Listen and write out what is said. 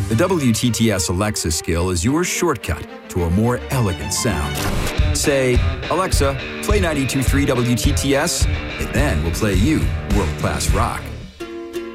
The WTTS Alexa skill is your shortcut to a more elegant sound. Say, Alexa, play 92.3 WTTS, and then we'll play you world-class rock.